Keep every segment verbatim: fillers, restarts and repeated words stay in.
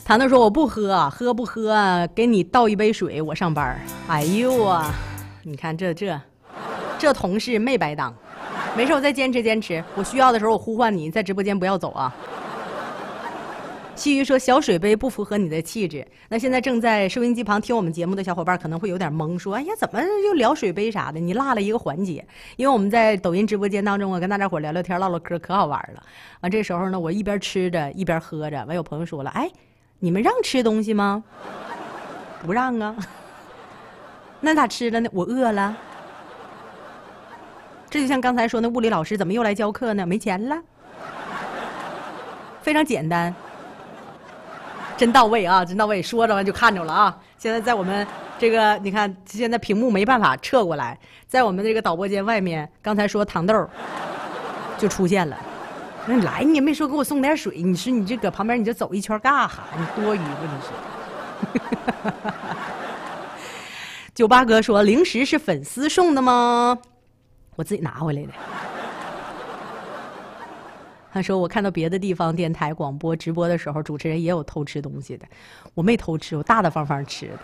糖豆说我不喝，喝不喝？给你倒一杯水，我上班。哎呦啊，你看这这这同事没白当。没事，我再坚持坚持。我需要的时候我呼唤你，在直播间不要走啊。西鱼说小水杯不符合你的气质。那现在正在收音机旁听我们节目的小伙伴可能会有点懵，说哎呀怎么又聊水杯啥的？你落了一个环节，因为我们在抖音直播间当中啊跟大家伙聊聊天唠唠嗑可好玩了。完这时候呢我一边吃着一边喝着，完有朋友说了，哎你们让吃东西吗？不让啊。那咋吃了呢？我饿了。这就像刚才说那物理老师怎么又来教课呢？没钱了。非常简单。真到位啊，真到位！说着完就看着了啊！现在在我们这个，你看，现在屏幕没办法撤过来，在我们这个导播间外面，刚才说糖豆就出现了。那你来，你也没说给我送点水，你说你这搁旁边你就走一圈干哈？你多余不？你是？九八哥说零食是粉丝送的吗？我自己拿回来的。他说我看到别的地方电台广播直播的时候主持人也有偷吃东西的，我没偷吃，我大大方方吃的。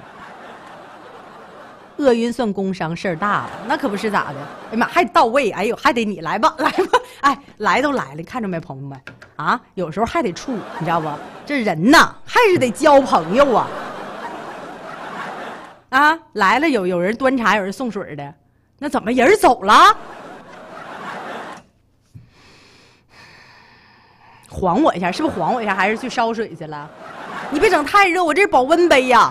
饿晕算工伤，事儿大了，那可不是咋的。哎呀妈，还到位，哎呦还得你来吧来吧，哎来都来了，看着没朋友们啊，有时候还得处，你知道不，这人呐还是得交朋友啊。啊来了，有有人端茶有人送水的，那怎么人走了？晃我一下，是不是晃我一下？还是去烧水去了？你别整太热，我这是保温杯呀。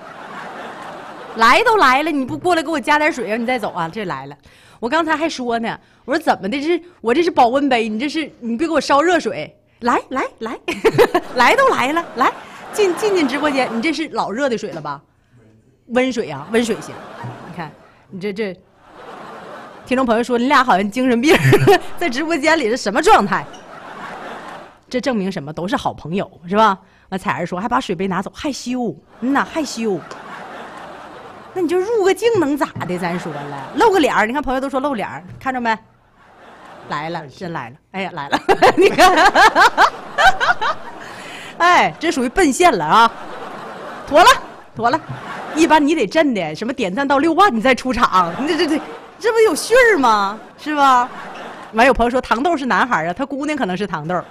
来都来了，你不过来给我加点水啊？你再走啊？这来了，我刚才还说呢，我说怎么的？这是我这是保温杯，你这是你别给我烧热水。来来来，来都来了，来进进进直播间。你这是老热的水了吧？温水啊，温水行。你看你这这，听众朋友说你俩好像精神病，在直播间里是什么状态？这证明什么？都是好朋友，是吧？完，彩儿说还把水杯拿走，害羞，嗯呐，害羞。那你就入个镜能咋的？咱说了，露个脸儿，你看朋友都说露脸儿，看着没？来了，真来了！哎呀，来了！你看，哎，这属于奔现了啊！妥了，妥了。一般你得震的，什么点赞到六万你再出场，你这这这，这不有序儿吗？是吧？完，有朋友说糖豆是男孩啊，他姑娘可能是糖豆。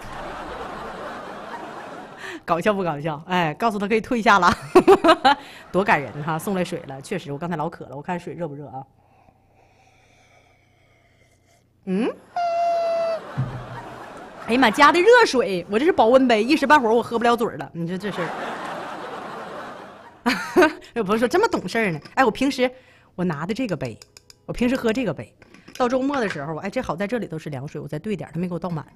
搞笑不搞笑？哎，告诉他可以退下了，多感人哈！送来水了，确实，我刚才老渴了，我看水热不热啊？嗯，哎呀妈，加的热水，我这是保温杯，一时半会儿我喝不了嘴了。你说这是？有朋友说这么懂事呢？哎，我平时我拿的这个杯，我平时喝这个杯，到周末的时候，哎，这好在这里都是凉水，我再兑点，他没给我倒满，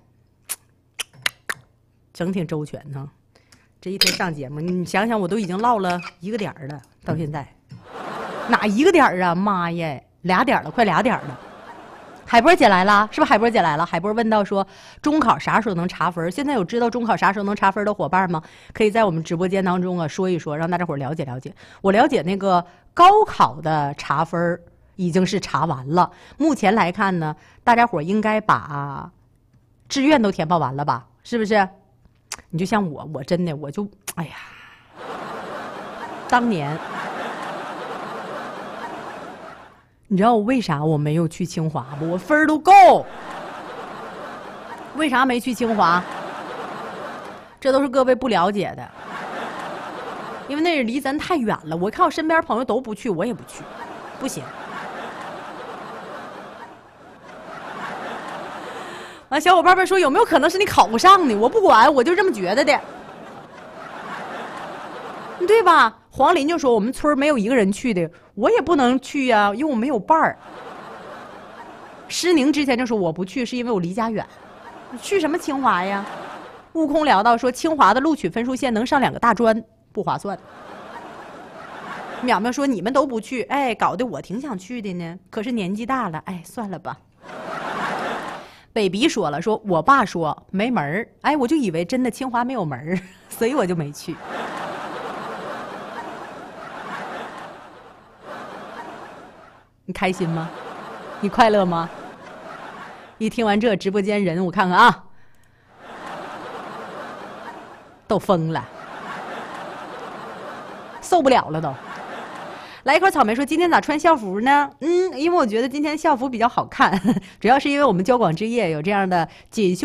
整挺周全哈。这一天上节目，你想想，我都已经唠了一个点儿了，到现在，哪一个点儿啊？妈呀，俩点了，快俩点了。海波姐来了，是不是海波姐来了？海波问到说，中考啥时候能查分？现在有知道中考啥时候能查分的伙伴吗？可以在我们直播间当中啊说一说，让大家伙了解了解。我了解那个高考的查分已经是查完了，目前来看呢，大家伙应该把志愿都填报完了吧？是不是？你就像我，我真的我就哎呀，当年你知道我为啥我没有去清华不？我分儿都够。为啥没去清华？这都是各位不了解的，因为那是离咱太远了。我看我身边朋友都不去，我也不去，不行。啊，小伙伴们说有没有可能是你考不上呢？我不管，我就这么觉得的，对吧？黄林就说我们村没有一个人去的，我也不能去呀、啊，因为我没有伴儿。施宁之前就说我不去是因为我离家远，去什么清华呀？悟空聊到说清华的录取分数线能上两个大专，不划算。淼淼说你们都不去，哎，搞得我挺想去的呢，可是年纪大了，哎，算了吧。北鼻说了，说我爸说没门儿，哎，我就以为真的清华没有门儿，所以我就没去。你开心吗？你快乐吗？一听完这直播间人，我看看啊，都疯了。 受不了了都。来一块草莓说：“今天咋穿校服呢？”嗯，因为我觉得今天校服比较好看，主要是因为我们交广之夜有这样的锦绣